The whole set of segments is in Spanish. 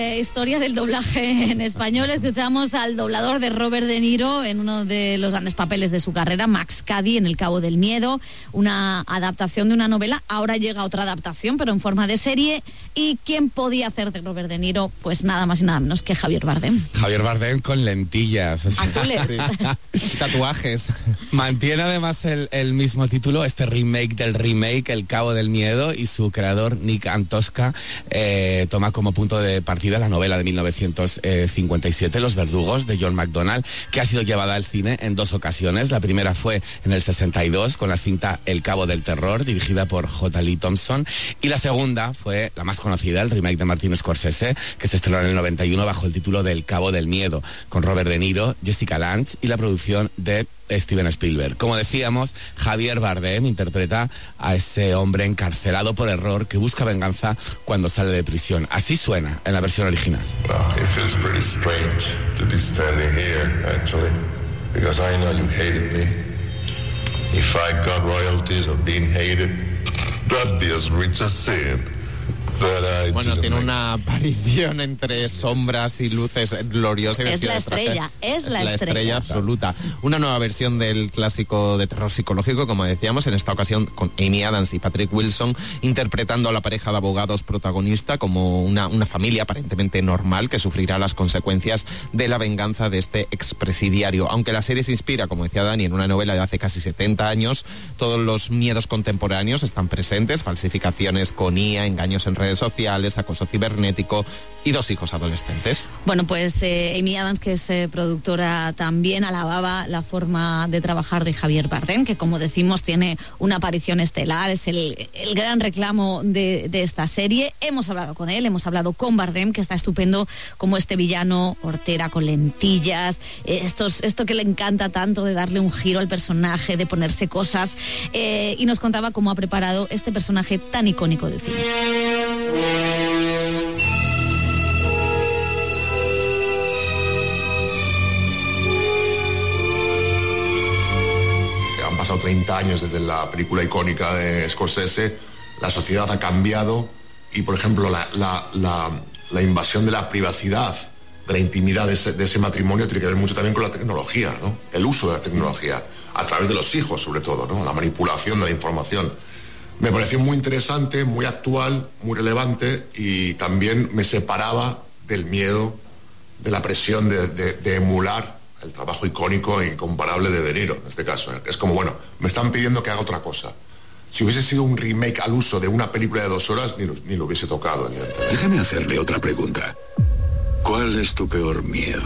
Historia del doblaje en español. Escuchamos al doblador de Robert De Niro en uno de los grandes papeles de su carrera, Max Cady, en El Cabo del Miedo, una adaptación de una novela. Ahora llega otra adaptación, pero en forma de serie. ¿Y quién podía hacer de Robert De Niro? Pues nada más y nada menos que Javier Bardem. Javier Bardem con lentillas. Azules. Sí. Tatuajes. Mantiene además el mismo título, este remake del remake, El Cabo del Miedo, y su creador, Nick Antosca, toma como punto de partida la novela de 1957, Los Verdugos, de John MacDonald, que ha sido llevada al cine en 2 ocasiones. La primera fue en el 62 con la cinta El Cabo del Terror, dirigida por J. Lee Thompson, y la segunda fue la más conocida, el remake de Martin Scorsese, que se estrenó en el 91 bajo el título de El Cabo del Miedo, con Robert De Niro, Jessica Lange y la producción de Steven Spielberg. Como decíamos, Javier Bardem interpreta a ese hombre encarcelado por error que busca venganza cuando sale de prisión. Así suena en la versión original. It feels pretty strange to be standing here, actually, because I know you hated me. If I got royalties of being hated, that'd be as rich as sin. Bueno, tiene una aparición entre sombras y luces gloriosa. Es la estrella, es la estrella absoluta. Una nueva versión del clásico de terror psicológico, como decíamos, en esta ocasión con Amy Adams y Patrick Wilson, interpretando a la pareja de abogados protagonista como una familia aparentemente normal que sufrirá las consecuencias de la venganza de este expresidiario. Aunque la serie se inspira, como decía Dani, en una novela de hace casi 70 años, todos los miedos contemporáneos están presentes: falsificaciones con IA, engaños en redes sociales, acoso cibernético y 2 hijos adolescentes. Bueno, pues Amy Adams, que es productora también, alababa la forma de trabajar de Javier Bardem, que como decimos tiene una aparición estelar, es el gran reclamo de esta serie. Hemos hablado con él, hemos hablado con Bardem, que está estupendo como este villano hortera con lentillas, esto que le encanta tanto de darle un giro al personaje, de ponerse cosas, y nos contaba cómo ha preparado este personaje tan icónico del cine. Han pasado 30 años desde la película icónica de Scorsese, la sociedad ha cambiado y, por ejemplo, la invasión de la privacidad, de la intimidad de ese matrimonio tiene que ver mucho también con la tecnología, ¿no? El uso de la tecnología, a través de los hijos sobre todo, ¿no? La manipulación de la información. Me pareció muy interesante, muy actual, muy relevante, y también me separaba del miedo, de la presión de emular el trabajo icónico e incomparable de De Niro, en este caso. Es como, bueno, me están pidiendo que haga otra cosa. Si hubiese sido un remake al uso de una película de 2 horas, ni lo hubiese tocado, evidentemente. Déjame hacerle otra pregunta. ¿Cuál es tu peor miedo?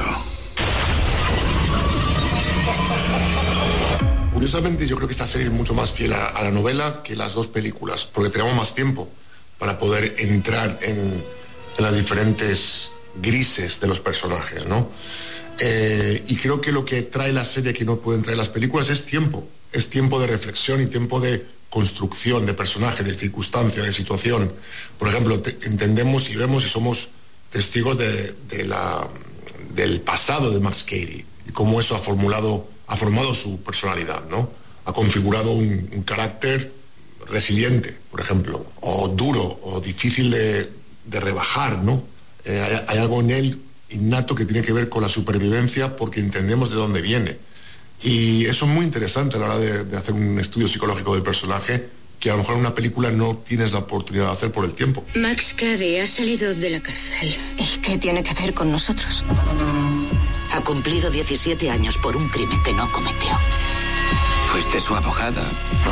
Curiosamente, yo creo que esta serie es mucho más fiel a la novela que las 2 películas, porque tenemos más tiempo para poder entrar en las diferentes grises de los personajes, ¿no? Y creo que lo que trae la serie que no pueden traer las películas es tiempo de reflexión y tiempo de construcción de personajes, de circunstancia, de situación. Por ejemplo, entendemos y vemos y somos testigos del pasado de Max Cady y cómo eso ha formado su personalidad, ¿no? Ha configurado un carácter resiliente, por ejemplo, o duro, o difícil de rebajar, ¿no? Hay algo en él innato que tiene que ver con la supervivencia porque entendemos de dónde viene. Y eso es muy interesante a la hora de hacer un estudio psicológico del personaje, que a lo mejor en una película no tienes la oportunidad de hacer por el tiempo. Max Cady ha salido de la cárcel. ¿Y qué tiene que ver con nosotros? Ha cumplido 17 años por un crimen que no cometió. Fuiste su abogada.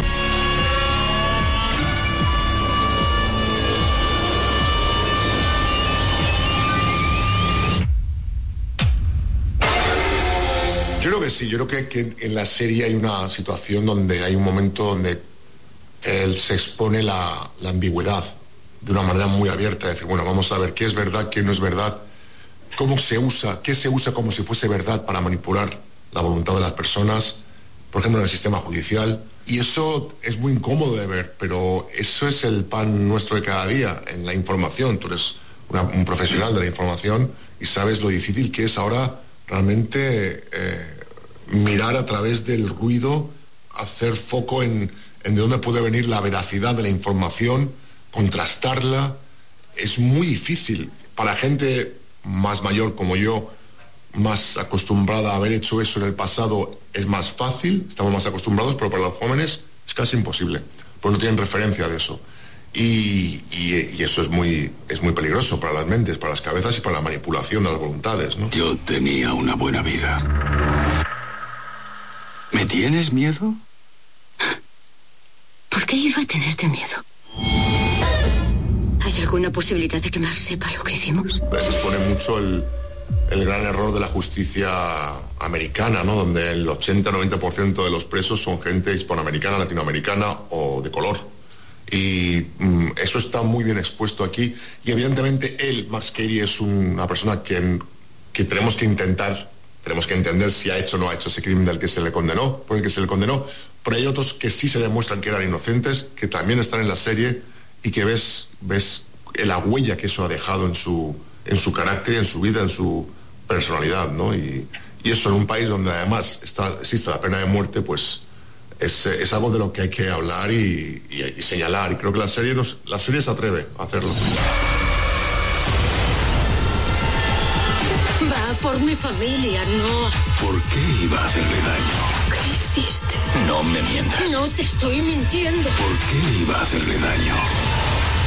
Yo creo que sí, yo creo que en la serie hay una situación donde hay un momento donde él se expone la ambigüedad de una manera muy abierta, decir, bueno, vamos a ver qué es verdad, qué no es verdad, cómo se usa, qué se usa como si fuese verdad para manipular la voluntad de las personas, por ejemplo, en el sistema judicial. Y eso es muy incómodo de ver, pero eso es el pan nuestro de cada día, en la información. Tú eres un profesional de la información y sabes lo difícil que es ahora realmente mirar a través del ruido, hacer foco en de dónde puede venir la veracidad de la información, contrastarla es muy difícil para gente más mayor como yo, más acostumbrada a haber hecho eso en el pasado. Es más fácil, estamos más acostumbrados, pero para los jóvenes es casi imposible, pues no tienen referencia de eso. Y eso es muy peligroso para las mentes, para las cabezas y para la manipulación de las voluntades, ¿no? Yo tenía una buena vida. ¿Me tienes miedo? ¿Por qué iba a tenerte miedo? ¿Hay alguna posibilidad de que Max sepa lo que hicimos? Expone mucho el gran error de la justicia americana, ¿no? Donde el 80-90% de los presos son gente hispanoamericana, latinoamericana o de color. Y eso está muy bien expuesto aquí. Y evidentemente él, Max Cady, es una persona que tenemos que entender si ha hecho o no ha hecho ese crimen por el que se le condenó. Pero hay otros que sí se demuestran que eran inocentes, que también están en la serie y que ves la huella que eso ha dejado en su carácter, en su vida, en su personalidad, ¿no? Y eso en un país donde además existe la pena de muerte, pues es algo de lo que hay que hablar y señalar. Y creo que la serie se atreve a hacerlo. Va por mi familia, no. ¿Por qué iba a hacerle daño? ¿Qué hiciste? No me mientas. No te estoy mintiendo. ¿Por qué iba a hacerle daño?